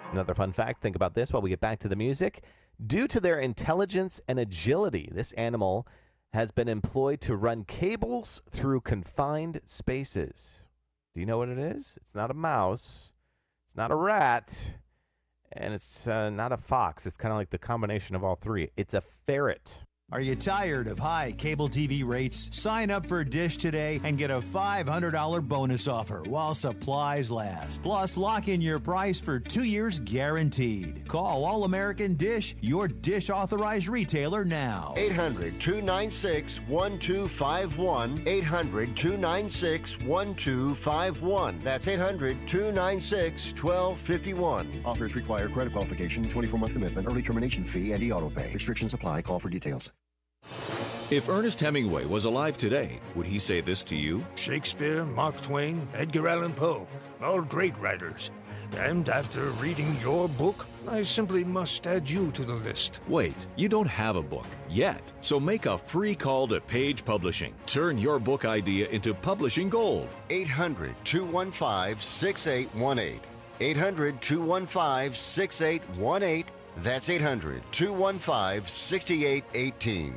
Another fun fact, think about this while we get back to the music. Due to their intelligence and agility, this animal has been employed to run cables through confined spaces. Do you know what it is? It's not a mouse. It's not a rat. And it's not a fox. It's kind of like the combination of all three. It's a ferret. Are you tired of high cable TV rates? Sign up for Dish today and get a $500 bonus offer while supplies last. Plus, lock in your price for 2 years guaranteed. Call All American Dish, your Dish authorized retailer now. 800-296-1251. 800-296-1251. That's 800-296-1251. Offers require credit qualification, 24-month commitment, early termination fee, and e-auto pay. Restrictions apply. Call for details. If Ernest Hemingway was alive today, would he say this to you? Shakespeare, Mark Twain, Edgar Allan Poe, all great writers. And after reading your book, I simply must add you to the list. Wait, you don't have a book yet. So make a free call to Page Publishing. Turn your book idea into publishing gold. 800-215-6818. 800-215-6818. That's 800-215-6818.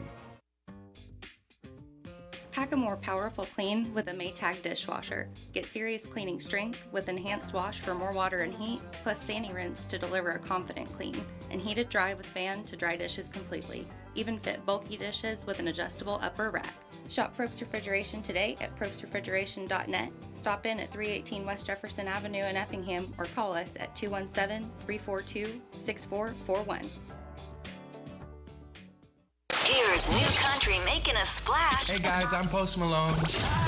Pack a more powerful clean with a Maytag dishwasher. Get serious cleaning strength with enhanced wash for more water and heat, plus Sani Rinse to deliver a confident clean, and heated dry with fan to dry dishes completely. Even fit bulky dishes with an adjustable upper rack. Shop Probst Refrigeration today at probstrefrigeration.net. Stop in at 318 West Jefferson Avenue in Effingham or call us at 217-342-6441. Here's new country making a splash. Hey guys, I'm Post Malone.